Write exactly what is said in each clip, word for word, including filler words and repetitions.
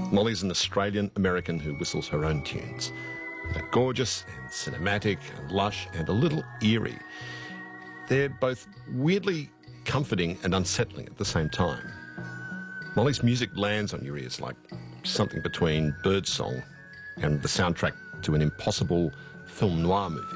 Molly's an Australian-American who whistles her own tunes. They're gorgeous and cinematic and lush and a little eerie. They're both weirdly comforting and unsettling at the same time. Molly's music lands on your ears like something between birdsong and the soundtrack to an impossible film noir movie.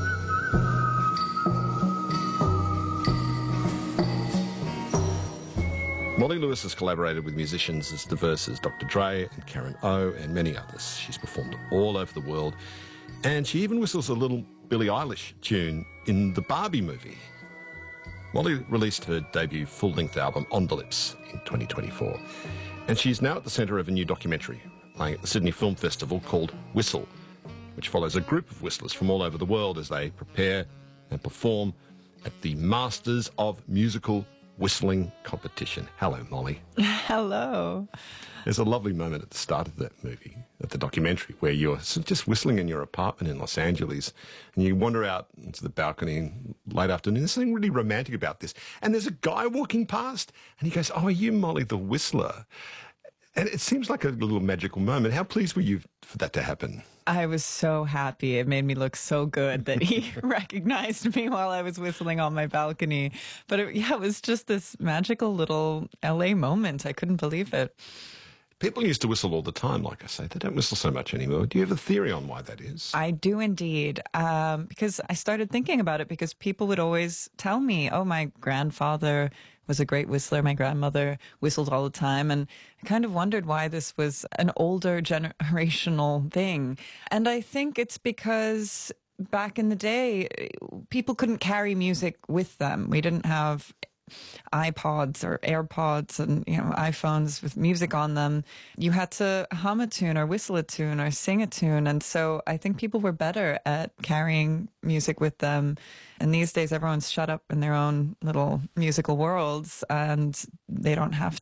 Molly Lewis has collaborated with musicians as diverse as Doctor Dre and Karen O and many others. She's performed all over the world, and she even whistles a little Billie Eilish tune in the Barbie movie. Molly released her debut full-length album, On the Lips, in twenty twenty-four, and she's now at the centre of a new documentary playing at the Sydney Film Festival called Whistle, which follows a group of whistlers from all over the world as they prepare and perform at the Masters of Musical Whistling competition. Hello, Molly. Hello. There's a lovely moment at the start of that movie, at the documentary, where you're sort of just whistling in your apartment in Los Angeles, and you wander out into the balcony late afternoon. There's something really romantic about this. And there's a guy walking past, and he goes, "Oh, are you Molly the Whistler?" And it seems like a little magical moment. How pleased were you for that to happen? I was so happy. It made me look so good that he recognized me while I was whistling on my balcony. But it, yeah, it was just this magical little L A moment. I couldn't believe it. People used to whistle all the time, like I say. They don't whistle so much anymore. Do you have a theory on why that is? I do indeed, um, because I started thinking about it because people would always tell me, oh, my grandfather was a great whistler. My grandmother whistled all the time. And I kind of wondered why this was an older generational thing. And I think it's because back in the day, people couldn't carry music with them. We didn't have iPods or AirPods and, you know, iPhones with music on them. You had to hum a tune or whistle a tune or sing a tune. And so I think people were better at carrying music with them. And these days, everyone's shut up in their own little musical worlds, and they don't have